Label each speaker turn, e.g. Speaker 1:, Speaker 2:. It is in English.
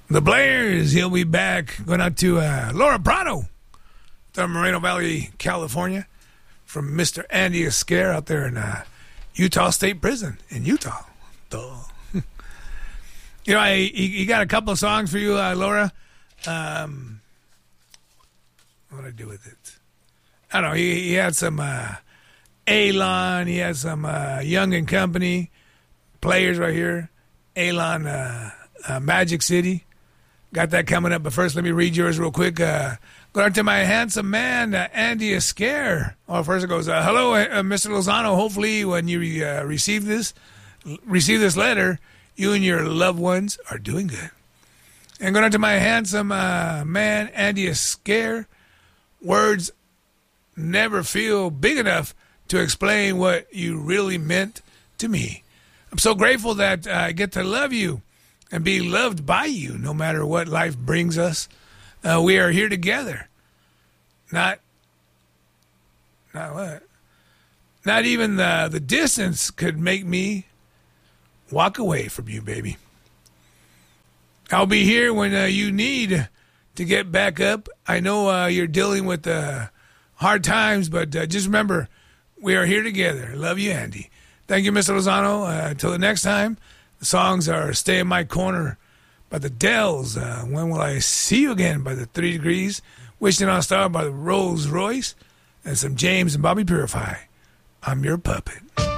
Speaker 1: The Blairs. He'll be back. Going out to Laura Prado, from Moreno Valley, California, from Mr. Andy Esquer out there in Utah State Prison in Utah. Duh. You know, he got a couple of songs for you, Laura. What did I do with it? I don't know. He had some Alon. He had some Young and Company players right here. Alon, Magic City. Got that coming up. But first, let me read yours real quick. Go out to my handsome man, Andy Esquer. Oh, first it goes, hello, Mr. Lozano. Hopefully when you receive this letter, you and your loved ones are doing good. And going out to my handsome man, Andy Esquer. Words never feel big enough to explain what you really meant to me. I'm so grateful that I get to love you and be loved by you no matter what life brings us. We are here together. Not what? Not even the distance could make me walk away from you, baby. I'll be here when you need to get back up. I know you're dealing with hard times, but just remember, we are here together. Love you, Andy. Thank you, Mr. Lozano. Until the next time, the songs are Stay in My Corner by the Dells. When Will I See You Again by the 3 Degrees. Wishing on a Star by the Rolls Royce. And some James and Bobby Purify. I'm Your Puppet.